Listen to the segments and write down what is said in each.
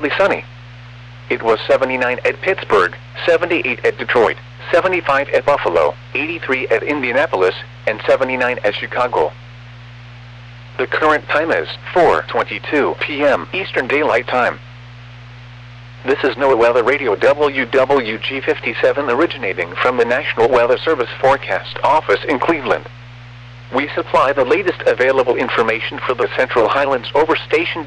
partly sunny. It was 79 at Pittsburgh, 78 at Detroit, 75 at Buffalo, 83 at Indianapolis, and 79 at Chicago. The current time is 4:22 p.m. Eastern Daylight Time. This is NOAA Weather Radio WWG57 originating from the National Weather Service Forecast Office in Cleveland. We supply the latest available information for the Central Highlands over station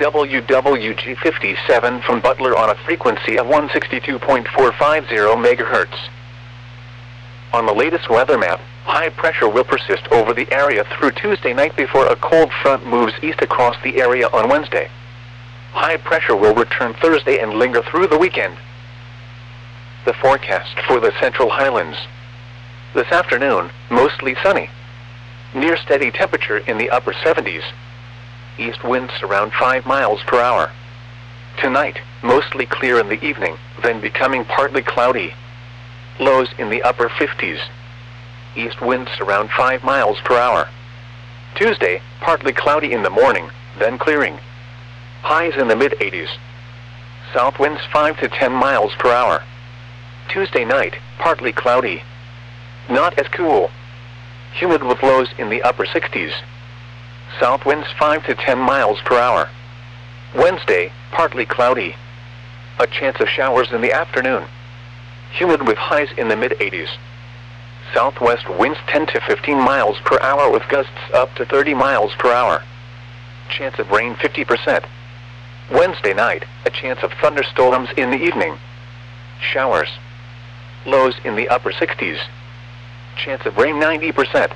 WWG57 from Butler on a frequency of 162.450 MHz. On the latest weather map, high pressure will persist over the area through Tuesday night before a cold front moves east across the area on Wednesday. High pressure will return Thursday and linger through the weekend. The forecast for the Central Highlands. This afternoon, mostly sunny. Near steady temperature in the upper 70s. East winds around 5 miles per hour. Tonight, mostly clear in the evening, then becoming partly cloudy. Lows in the upper 50s. East winds around 5 miles per hour. Tuesday, partly cloudy in the morning, then clearing. Highs in the mid-80s. South winds 5 to 10 miles per hour. Tuesday night, partly cloudy. Not as cool. Humid with lows in the upper 60s. South winds 5 to 10 miles per hour. Wednesday, partly cloudy. A chance of showers in the afternoon. Humid with highs in the mid-80s. Southwest winds 10 to 15 miles per hour with gusts up to 30 miles per hour. Chance of rain 50%. Wednesday night, a chance of thunderstorms in the evening. Showers. Lows in the upper 60s. Chance of rain 90%.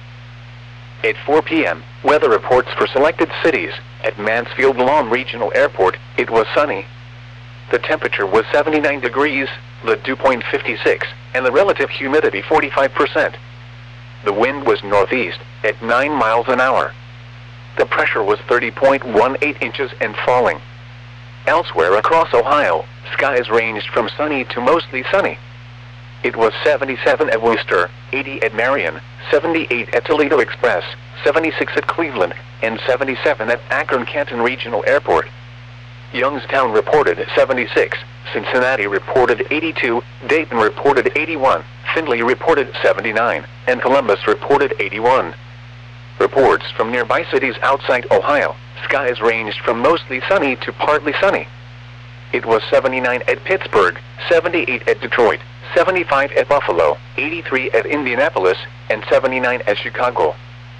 At 4 p.m., weather reports for selected cities. At Mansfield Lawn Regional Airport, it was sunny. The temperature was 79 degrees, the dew point 56, and the relative humidity 45%. The wind was northeast, at 9 miles an hour. The pressure was 30.18 inches and falling. Elsewhere across Ohio, skies ranged from sunny to mostly sunny. It was 77 at Worcester, 80 at Marion, 78 at Toledo Express, 76 at Cleveland, and 77 at Akron-Canton Regional Airport. Youngstown reported 76, Cincinnati reported 82, Dayton reported 81, Findlay reported 79, and Columbus reported 81. Reports from nearby cities outside Ohio, skies ranged from mostly sunny to partly sunny. It was 79 at Pittsburgh, 78 at Detroit, 75 at Buffalo, 83 at Indianapolis, and 79 at Chicago.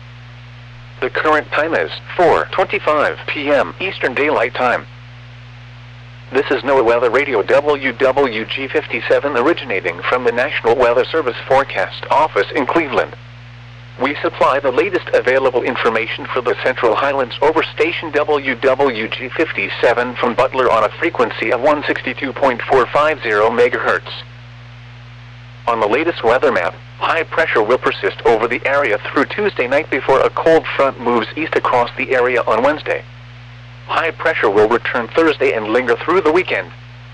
The current time is 4:25 p.m. Eastern Daylight Time. This is NOAA Weather Radio WWG57 originating from the National Weather Service Forecast Office in Cleveland. We supply the latest available information for the Central Highlands over station WWG57 from Butler on a frequency of 162.450 MHz. On the latest weather map, high pressure will persist over the area through Tuesday night before a cold front moves east across the area on Wednesday. High pressure will return Thursday and linger through the weekend.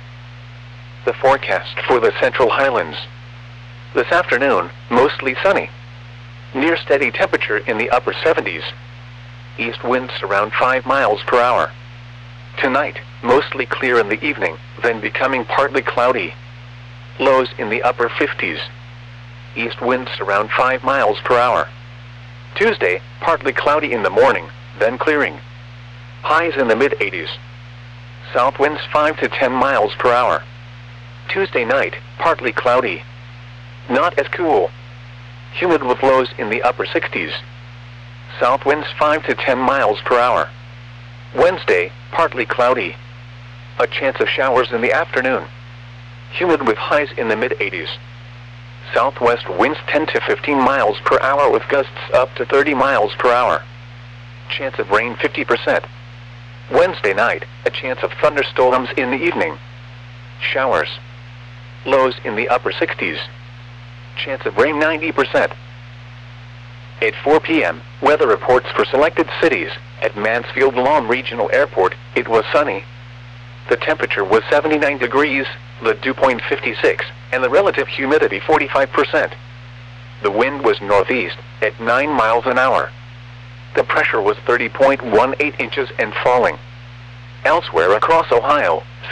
The forecast for the Central Highlands. This afternoon, mostly sunny. Near steady temperature in the upper 70s. East winds around 5 miles per hour. Tonight, mostly clear in the evening, then becoming partly cloudy. Lows in the upper 50s. East winds around 5 miles per hour. Tuesday, partly cloudy in the morning, then clearing. Highs in the mid-80s. South winds 5 to 10 miles per hour. Tuesday night, partly cloudy. Not as cool. Humid with lows in the upper 60s. South winds 5 to 10 miles per hour. Wednesday, partly cloudy. A chance of showers in the afternoon. Humid with highs in the mid-80s. Southwest winds 10 to 15 miles per hour with gusts up to 30 miles per hour. Chance of rain 50%. Wednesday night, a chance of thunderstorms in the evening. Showers. Lows in the upper 60s. Chance of rain 90%. At 4 p.m., weather reports for selected cities. At Mansfield Lawn Regional Airport, it was sunny. The temperature was 79 degrees, the dew point 56, and the relative humidity 45%. The wind was northeast, at 9 miles an hour. The pressure was 30.18 inches and falling. Elsewhere across Ohio,